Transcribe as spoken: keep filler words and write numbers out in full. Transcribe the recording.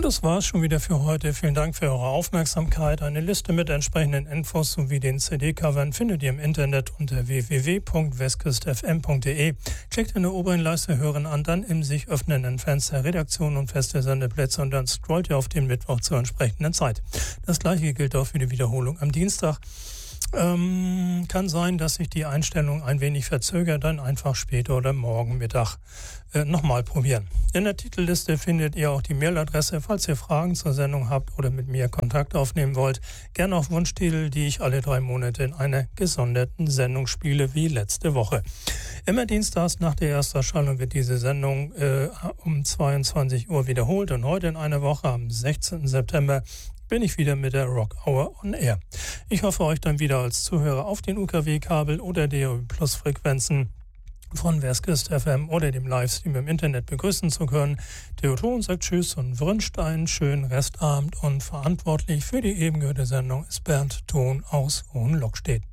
Und das war's schon wieder für heute. Vielen Dank für eure Aufmerksamkeit. Eine Liste mit entsprechenden Infos sowie den C D-Covern findet ihr im Internet unter w w w punkt westküste f m punkt d e. Klickt in der oberen Leiste Hören an, dann im sich öffnenden Fenster Redaktion und feste Sendeplätze und dann scrollt ihr auf den Mittwoch zur entsprechenden Zeit. Das gleiche gilt auch für die Wiederholung am Dienstag. Ähm, kann sein, dass sich die Einstellung ein wenig verzögert, dann einfach später oder morgen Mittag äh, nochmal probieren. In der Titelliste findet ihr auch die Mailadresse, falls ihr Fragen zur Sendung habt oder mit mir Kontakt aufnehmen wollt. Gerne auch Wunschtitel, die ich alle drei Monate in einer gesonderten Sendung spiele, wie letzte Woche. Immer dienstags nach der Erstausstrahlung wird diese Sendung äh, um zweiundzwanzig Uhr wiederholt und heute in einer Woche am sechzehnten September bin ich wieder mit der Rock Hour on Air. Ich hoffe, euch dann wieder als Zuhörer auf den U K W-Kabel oder D A B Plus Frequenzen von Westküste F M oder dem Livestream im Internet begrüßen zu können. Theo Thon sagt Tschüss und wünscht einen schönen Restabend und verantwortlich für die eben gehörte Sendung ist Bernd Thon aus Hohenlockstedt.